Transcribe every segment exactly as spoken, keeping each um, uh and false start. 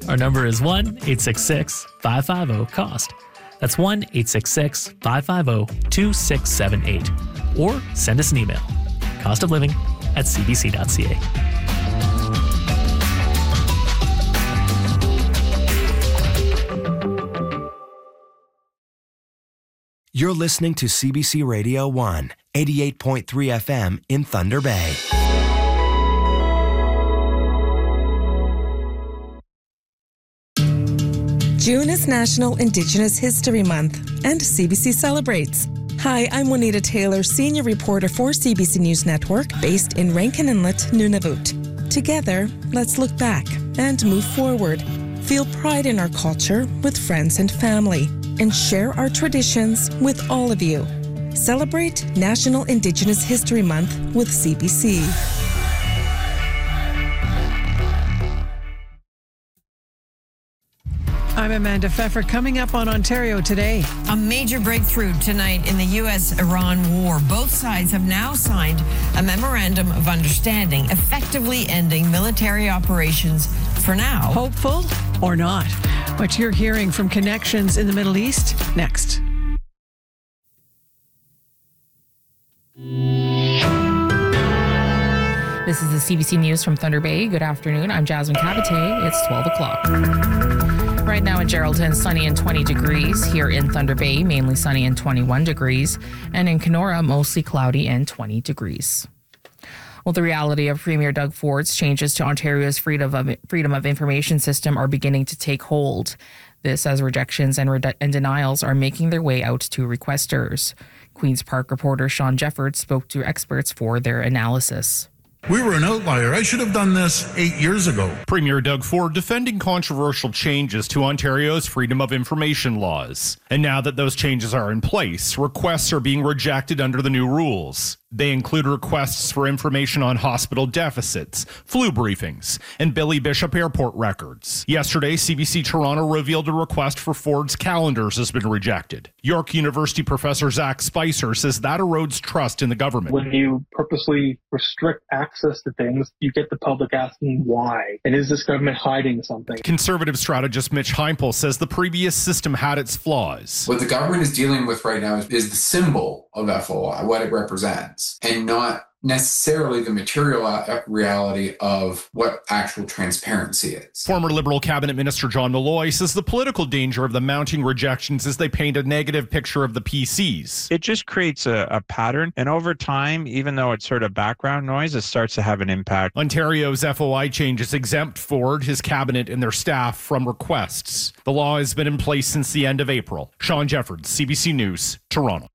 Our number is one eight six six, five five zero, C O S T. That's one eight six six, five five zero, two six seven eight. Or send us an email, cost of living at c b c dot c a. You're listening to C B C Radio one, eighty-eight point three F M in Thunder Bay. June is National Indigenous History Month, and C B C celebrates. Hi, I'm Juanita Taylor, senior reporter for C B C News Network, based in Rankin Inlet, Nunavut. Together, let's look back and move forward. Feel pride in our culture with friends and family, and share our traditions with all of you. Celebrate National Indigenous History Month with C B C. I'm Amanda Pfeffer. Coming up on Ontario Today. A major breakthrough tonight in the U S Iran war. Both sides have now signed a memorandum of understanding, effectively ending military operations for now. Hopeful or not? What you're hearing from Connections in the Middle East next. This is the C B C News from Thunder Bay. Good afternoon. I'm Jasmine Cabate. It's twelve o'clock. Right now in Geraldton, sunny and twenty degrees. Here in Thunder Bay, mainly sunny and twenty-one degrees. And in Kenora, mostly cloudy and twenty degrees. Well, the reality of Premier Doug Ford's changes to Ontario's Freedom of, Freedom of Information system are beginning to take hold. This as rejections and, re- and denials are making their way out to requesters. Queen's Park reporter Sean Jeffords spoke to experts for their analysis. We were an outlier. I should have done this eight years ago. Premier Doug Ford defending controversial changes to Ontario's Freedom of Information laws. And now that those changes are in place, requests are being rejected under the new rules. They include requests for information on hospital deficits, flu briefings, and Billy Bishop Airport records. Yesterday, C B C Toronto revealed a request for Ford's calendars has been rejected. York University professor Zach Spicer says that erodes trust in the government. When you purposely restrict access to things, you get the public asking why. And is this government hiding something? Conservative strategist Mitch Heimpel says the previous system had its flaws. What the government is dealing with right now is, is the symbol of F O I, what it represents, and not necessarily the material reality of what actual transparency is. Former Liberal Cabinet Minister John Malloy says the political danger of the mounting rejections is they paint a negative picture of the P Cs. It just creates a, a pattern, and over time, even though it's sort of background noise, it starts to have an impact. Ontario's F O I changes exempt Ford, his cabinet, and their staff from requests. The law has been in place since the end of April. Sean Jeffords, C B C News, Toronto.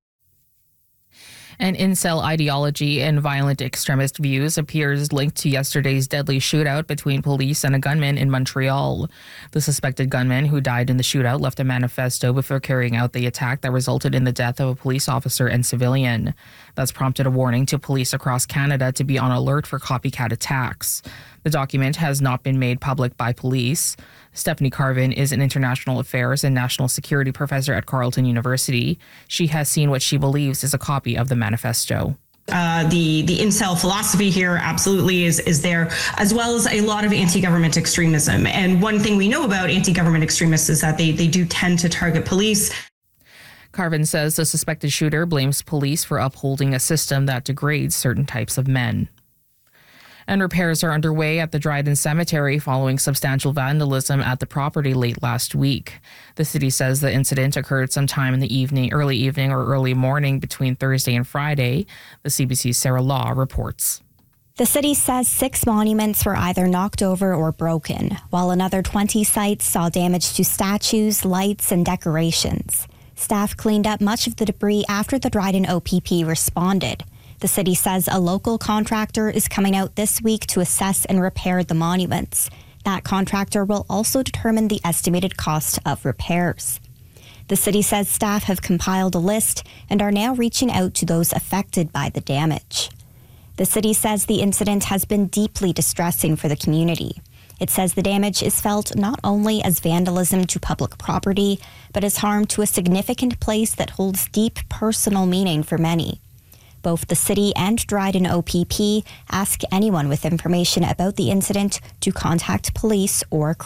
And incel ideology and violent extremist views appears linked to yesterday's deadly shootout between police and a gunman in Montreal. The suspected gunman who died in the shootout left a manifesto before carrying out the attack that resulted in the death of a police officer and civilian. That's prompted a warning to police across Canada to be on alert for copycat attacks. The document has not been made public by police. Stephanie Carvin is an international affairs and national security professor at Carleton University. She has seen what she believes is a copy of the manifesto. Uh, the the incel philosophy here absolutely is is there, as well as a lot of anti-government extremism. And one thing we know about anti-government extremists is that they, they do tend to target police. Carvin says the suspected shooter blames police for upholding a system that degrades certain types of men. And repairs are underway at the Dryden Cemetery following substantial vandalism at the property late last week. The city says the incident occurred sometime in the evening, early evening or early morning between Thursday and Friday. The C B C's Sarah Law reports. The city says six monuments were either knocked over or broken, while another twenty sites saw damage to statues, lights, and decorations. Staff cleaned up much of the debris after the Dryden O P P responded. The city says a local contractor is coming out this week to assess and repair the monuments. That contractor will also determine the estimated cost of repairs. The city says staff have compiled a list and are now reaching out to those affected by the damage. The city says the incident has been deeply distressing for the community. It says the damage is felt not only as vandalism to public property, but as harm to a significant place that holds deep personal meaning for many. Both the city and Dryden O P P ask anyone with information about the incident to contact police or